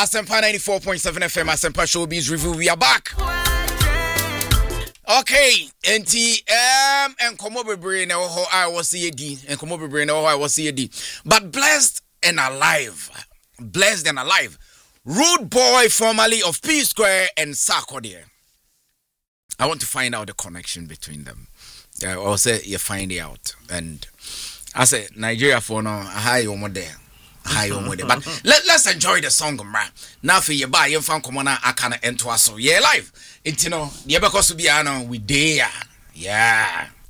Asempa 94.7 FM, Asempa Showbiz Review. We are back. Okay, and come over brain I was CAD, and come over brain I was CAD. But blessed and alive. Rude Boy, formerly of P Square and Sarkodie. I want to find out the connection between them. I'll say you find it out. And I say Nigeria for no high over there. But let's enjoy the song, man. Now for you buy your fan come on, I can't enter us. So yeah, live. It's you know, the because to be with there. Yeah.